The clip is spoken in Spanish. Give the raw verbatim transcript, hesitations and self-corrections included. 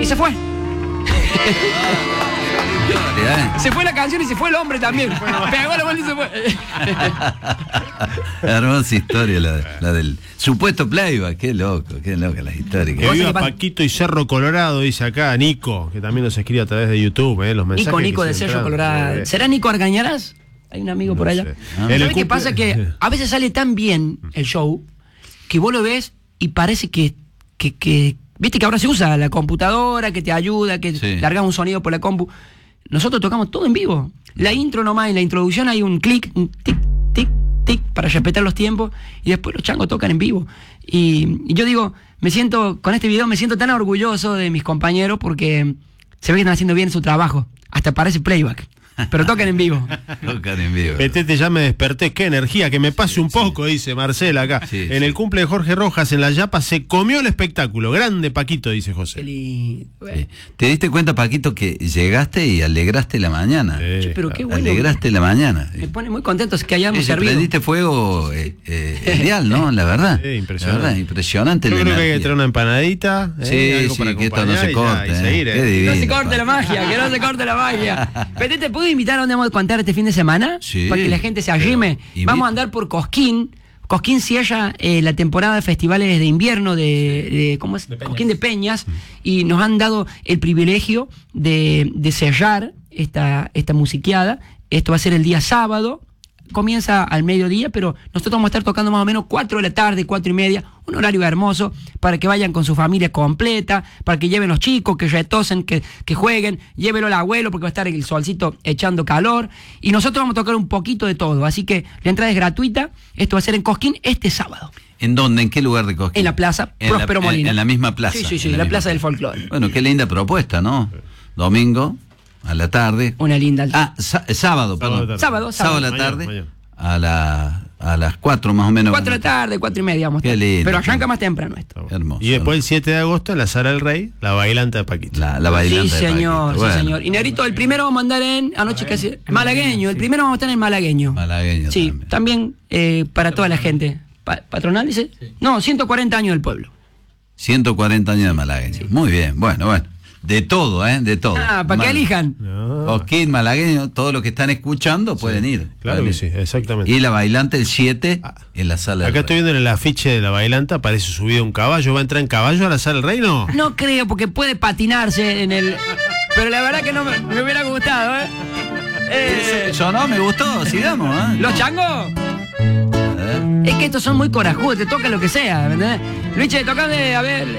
Y se fue. Se fue la canción y se fue el hombre también. Pegó la mano y se fue. Hermosa historia la, la del supuesto playback. Qué loco, qué loca la historia. Que viva Paquito y Cerro Colorado, dice acá Nico, que también nos escribe a través de YouTube, eh, los mensajes. Nico, Nico de Cerro Colorado. Eh. ¿Será Nico Argañarás? Hay un amigo no por allá. Ah, ¿sabes cumple... qué pasa? Que a veces sale tan bien el show que vos lo ves y parece que, que, que viste que ahora se usa la computadora, que te ayuda, que sí. largas un sonido por la compu. Nosotros tocamos todo en vivo. La intro nomás, en la introducción hay un clic, un tic, tic, tic, para respetar los tiempos, y después los changos tocan en vivo. Y, y yo digo, me siento, con este video me siento tan orgulloso de mis compañeros porque se ve que están haciendo bien su trabajo. Hasta parece playback. Pero tocan en vivo. Tocan en vivo. Petete, ya me desperté, qué energía, que me pase sí, un poco, sí. dice Marcela acá. Sí, en sí. el cumple de Jorge Rojas en La Yapa se comió el espectáculo. Grande Paquito, dice José. Sí. ¿Te diste cuenta, Paquito, que llegaste y alegraste la mañana? Sí, pero qué bueno. Alegraste la mañana. Me pone muy contento que hayamos sí, servido. Prendiste fuego eh, eh, ideal, ¿no? La verdad. Sí, impresionante. La verdad, impresionante. Yo creo que hay que traer una empanadita. Sí, eh, algo sí, para que esto no se corte. Ya, eh. seguir, eh. divino, no se corte pa. la magia, que no se corte la magia. Petete, ¿puedo invitar a donde vamos a contar este fin de semana? Sí. Para que la gente se arrime. Vamos a andar por Cosquín. Cosquín cierra eh, la temporada de festivales de invierno de, de ¿cómo es? De Cosquín de Peñas, mm. y nos han dado el privilegio de, de cerrar esta, esta musiqueada. Esto va a ser el día sábado, comienza al mediodía, pero nosotros vamos a estar tocando más o menos cuatro de la tarde, cuatro y media, un horario hermoso para que vayan con su familia completa, para que lleven los chicos, que retosen, que, que jueguen, llévelo al abuelo porque va a estar el solcito echando calor, y nosotros vamos a tocar un poquito de todo, así que la entrada es gratuita. Esto va a ser en Cosquín este sábado. ¿En dónde? ¿En qué lugar de Cosquín? En la plaza en Próspero la, Molina. En, en la misma plaza. Sí, sí, sí, en la, la plaza misma. del folclore. Bueno, qué linda propuesta, ¿no? Domingo a la tarde. Una linda. Ah, sábado, perdón. Sábado, sábado. Sábado a la tarde. Mañana, mañana. A, la, a las cuatro más o menos. Cuatro de la tarde, cuatro y media vamos a estar. Qué lindo. Pero arranca más temprano esto. Hermoso. Y después el siete de agosto en la Sala del Rey, la bailanta de Paquito. La, la bailanta sí, de señor, Paquito. sí, Bueno. señor. Y Negrito, el primero vamos a andar en, anoche casi, malagueño. El primero vamos a estar en malagueño. Malagueño Sí, también, también eh, para toda la gente. Pa ¿Patronal dice? Sí. No, ciento cuarenta años del pueblo. ciento cuarenta años de malagueño. Sí. Muy bien, bueno, bueno. De todo, ¿eh? De todo. Ah, para que elijan. No. Cosquín, malagueño, todos los que están escuchando pueden sí, ir. Claro que sí, exactamente. Y la bailante el siete ah, en la Sala Acá del estoy Rey. viendo en el afiche de la bailanta, parece subido un caballo. ¿Va a entrar en caballo a la Sala del Rey, no? No creo, porque puede patinarse en el... Pero la verdad que no me, me hubiera gustado, ¿eh? eh Eso no, me gustó, sigamos, ¿eh? ¿Los changos? Es que estos son muy corajudos, te toca lo que sea, ¿me entendés? Luis, tocame, a ver,